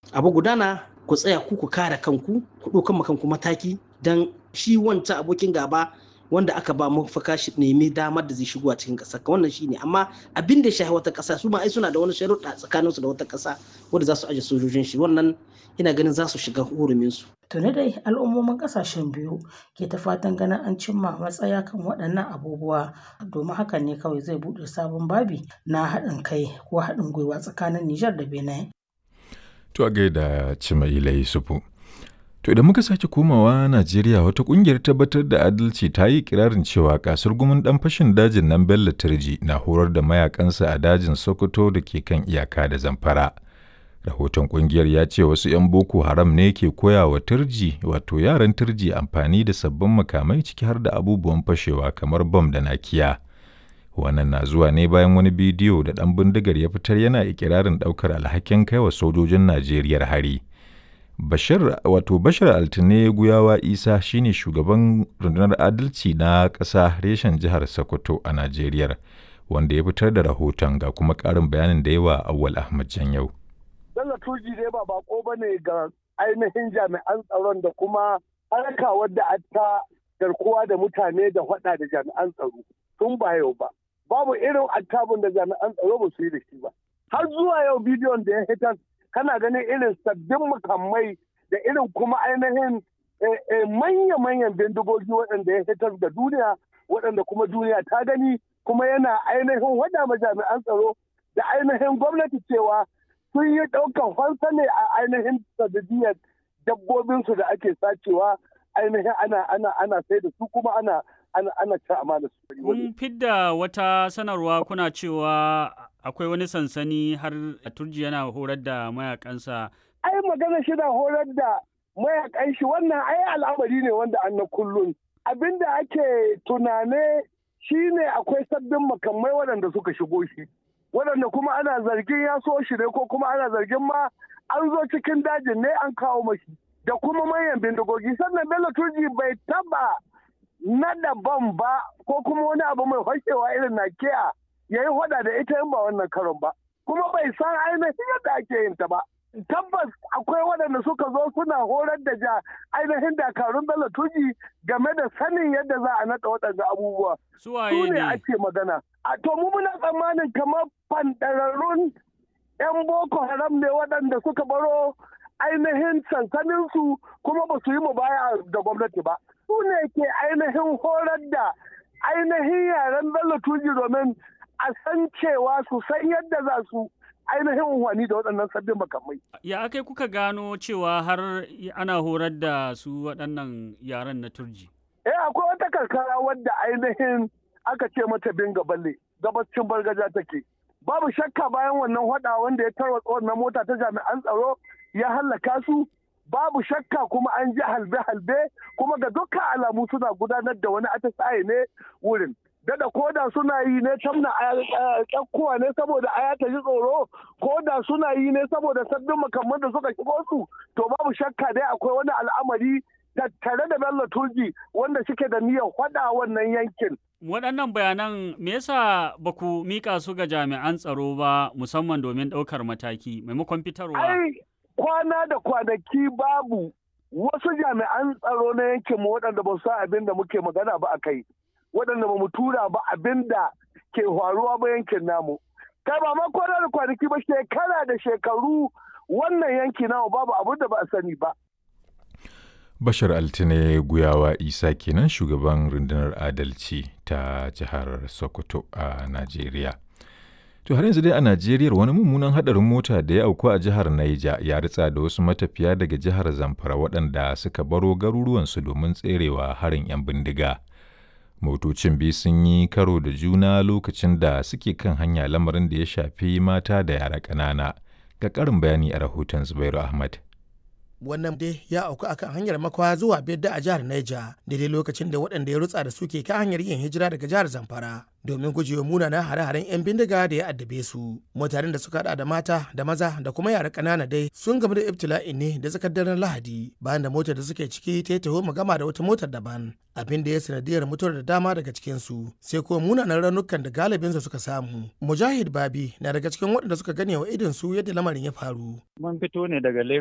abu gudana ku tsaya ku kare kanku ku ɗaukan kanku mataki don shi wancan abokin gaba wanda aka ba mafaka shi nemi damar da zai shigo a cikin ƙasar wannan shine amma abin da ya shafi wata ƙasa su ma ai suna da wani sharuɗa tsakanin su da wata ƙasa wanda za su aje sojojin shi wannan ina ganin za su shiga hurumin su. Tuni dai al'ummomin ƙasashen biyu ke ta fatan ganin an cimma matsaya kan waɗannan abubuwa domin hakan ne kawai zai buɗe sabon babi na haɗin kai ko haɗin gwiwa tsakanin Nijar da Benin. To a gaida Cimaila Yusufu. To idan muka sake komawa Najeriya wata kungiyar tabbatar da adalci ta yi kirarin cewa kasar gumin dan fashin dajin nan Bello Turji na horar da mayakansa a dajin Sokoto da ke kan iyaka da Zamfara. Rahoton kungiyar ya ce wasu 'yan Boko Haram ne ke koya wa Turji wato yaran Turji amfani da sabbin makamai ciki har da abubuwan fashewa kamar bam da nakiya. Wannan na zuwa ne bayan wani bidiyo da ɗan bindigar ya fitar yana ikirarin ɗaukar alhakin kai wa sojojin Najeriya hari. Bashar Altine Guyawa Isa shine shugaban rundunar adalci na ƙasa reshen jihar Sokoto a Najeriya wanda ya fitar da rahoton ga kuma ƙarin bayanin da yawa Awwal Ahmad Janyau. Bello Turji dai ba bako bane ga ainihin jami'an tsaron da kuma harka wadda ta garkuwa da mutane da faɗa da jami'an tsaro tun ba yau ba. Babu irin attabun da jami'an tsaro ba su yi da shi ba. Har zuwa yau bidiyon da ya hitar kana ganin irin sabbin makamai da irin kuma ainihin manya-manyan bindigogi waɗanda ya hitar da duniya waɗanda kuma duniya ta gani kuma yana ainihin wada ma jami'an tsaro da ainihin gwamnati cewa sun yi ɗaukan fansa ne a ainihin sadadiyar dabbobinsu da ake sacewa ainihin ana sai da su kuma ana ci amana su. Kun fidda wata sanarwa kuna cewa akwai wani sansani har a Turji yana horar da mayakansa. Ai magana shi na horar da mayakan shi wannan ai al'amari ne wanda an na kullum. Abinda ake tunane shine akwai sabbin makamai waɗanda suka shigo shi. Waɗanda kuma ana zargin ya so shi ne ko kuma ana zargin ma an zo cikin dajin ne an kawo mashi. Da kuma manyan bindigogi sannan Bello Turji bai taba na daban ba ko kuma wani abu mai fashewa irin nakiya ya yi hada da ita in ba wannan karon ba kuma bai san ainihin yadda ake yin ta ba tabbas akwai waɗanda suka zo suna horar da ainihin dakarun Bello Turji game da sanin yadda za a naɗa waɗanda abubuwa su ne ake magana a to mu muna tsammanin kamar fanɗararrun 'yan Boko Haram ne waɗanda suka baro ainihin sansaninsu kuma ba su yi mubaya da gwamnati ba su ne ke ainihin horar da ainihin yaren Bello Turji domin a san cewa su san yadda za su ainihin wani da waɗannan sabbin makamai. Ya akai kuka gano cewa har ana horar da su waɗannan yaren na Turji? Akwai wata karkara wadda ainihin aka ce mata Binga Balle gabacin Bargaja take. Babu shakka bayan wannan hada wanda ya tarwatsa wannan mota ta jami'an tsaro ya hallaka su babu shakka kuma an ji halbe-halbe kuma ga dukkan alamu suna gudanar da wani atisaye ne wurin. Dada koda suna yi ne tamna kyakkuwa ne saboda aya ta ji tsoro koda suna yi ne saboda sabbin makamman da suka shigo su to babu shakka dai akwai wani al'amari tattare da Bello Turji wanda suke da niyyar hada wannan yankin. Waɗannan bayanan me yasa ba ku mika su ga jami'an tsaro ba musamman domin ɗaukar mataki maimakon fitarwa? Ai kwana da kwanaki babu wasu jami'an tsaro na yankinmu waɗanda ba su san abin da muke magana ba a kai. Waɗanda ba mu tura ba abin da ke faruwa ba yankin namu. Kai ba ma kwana da kwanaki ba shekara da shekaru wannan yanki namu babu abin da ba a sani ba. Bashar Altine Guyawa Isa kenan shugaban rundunar adalci ta jihar Sokoto a Najeriya. To har yanzu dai a Najeriya wani mummunan hadarin mota da ya auku a jihar Naija ya ritsa da wasu matafiya daga jihar Zamfara waɗanda suka baro garuruwansu domin tserewa harin 'yan bindiga. Motocin biyu sun yi karo da juna lokacin da suke kan hanya lamarin da ya shafi mata da yara ƙanana. Ga ƙarin bayani a rahoton Zubairu Ahmad. Wannan dai ya auku akan hanyar Makwa zuwa Bedda a jihar Niger daidai lokacin da waɗanda ya rutsa da su ke kan hanyar yin hijira daga jihar Zamfara domin gujewa munanan hare-haren 'yan bindiga da ya addabe su. Mutanen da suka hada da mata da maza da kuma yara ƙanana dai sun gamu da ibtila'in ne da tsakar daren Lahadi bayan da motar da suke ciki ta yi taho gama da wata motar daban abin da ya sanadiyar mutuwar da dama daga cikin su sai kuma munanan raunukan da galibin su suka samu. Mujahid Babi na daga cikin waɗanda suka gane wa idon su yadda lamarin ya faru. Mun fito ne daga